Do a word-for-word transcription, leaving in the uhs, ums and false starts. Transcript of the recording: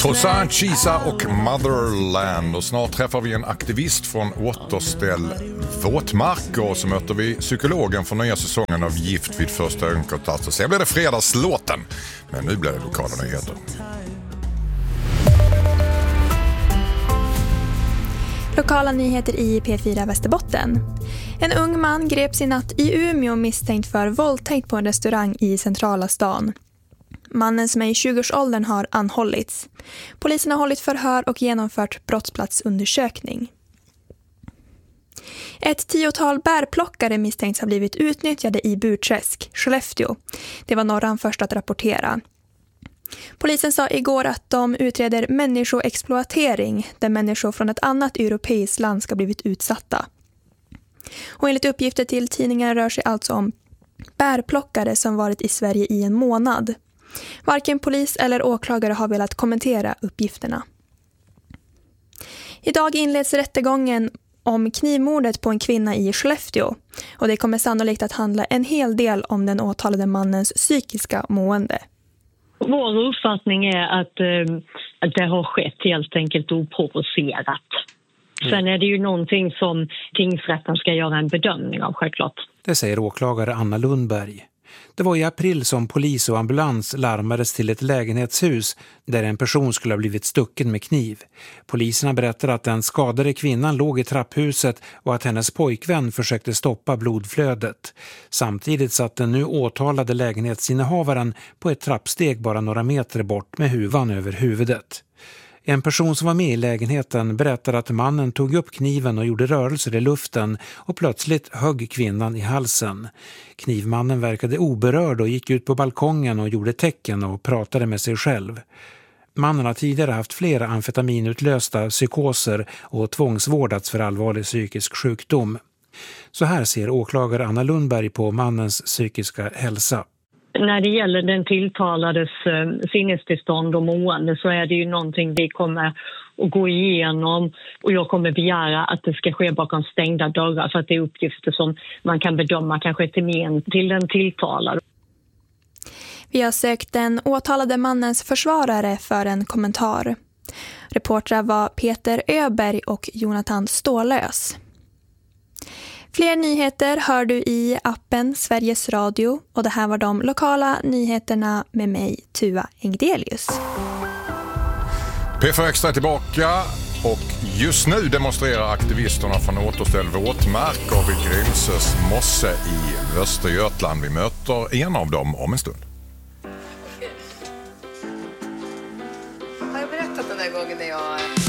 Toussaint Chisa och Motherland, och snart träffar vi en aktivist från Återställ våtmarker, och så möter vi psykologen från nya säsongen av Gift vid första ögonkontakt, och sen blir det fredagslåten, men nu blir det lokala nyheter. Lokala nyheter i P fyra Västerbotten. En ung man greps i natt i Umeå misstänkt för våldtäkt på en restaurang i centrala stan. Mannen som är i tjugoårsåldern har anhållits. Polisen har hållit förhör och genomfört brottsplatsundersökning. Ett tiotal bärplockare misstänks ha blivit utnyttjade i Burträsk, Skellefteå. Det var Norran först att rapportera. Polisen sa igår att de utreder människoexploatering där människor från ett annat europeiskt land ska blivit utsatta. Och enligt uppgifter till tidningen rör sig alltså om bärplockare som varit i Sverige i en månad. Varken polis eller åklagare har velat kommentera uppgifterna. Idag inleds rättegången om knivmordet på en kvinna i Skellefteå, och det kommer sannolikt att handla en hel del om den åtalade mannens psykiska mående. Vår uppfattning är att, eh, att det har skett helt enkelt oprovocerat. Mm. Sen är det ju någonting som tingsrätten ska göra en bedömning av, självklart. Det säger åklagare Anna Lundberg. Det var i april som polis och ambulans larmades till ett lägenhetshus där en person skulle ha blivit stucken med kniv. Poliserna berättade att den skadade kvinnan låg i trapphuset och att hennes pojkvän försökte stoppa blodflödet. Samtidigt satt den nu åtalade lägenhetsinnehavaren på ett trappsteg bara några meter bort med huvan över huvudet. En person som var med i lägenheten berättade att mannen tog upp kniven och gjorde rörelser i luften och plötsligt högg kvinnan i halsen. Knivmannen verkade oberörd och gick ut på balkongen och gjorde tecken och pratade med sig själv. Mannen har tidigare haft flera amfetaminutlösta psykoser och tvångsvårdats för allvarlig psykisk sjukdom. Så här ser åklagare Anna Lundberg på mannens psykiska hälsa. När det gäller den tilltalades eh, sinnestillstånd och mående så är det ju någonting vi kommer att gå igenom, och jag kommer begära att det ska ske bakom stängda dörrar, för att det är uppgifter som man kan bedöma kanske till men till den tilltalade. Vi har sökt den åtalade mannens försvarare för en kommentar. Reportrar var Peter Öberg och Jonathan Stålös. Fler nyheter hör du i appen Sveriges Radio, och det här var de lokala nyheterna med mig, Tua Engdelius. P fyra Extra är tillbaka, och just nu demonstrerar aktivisterna från Återställ våtmarker vid Grimsös mosse i Östergötland. Vi möter en av dem om en stund. Har jag berättat den där gången när jag...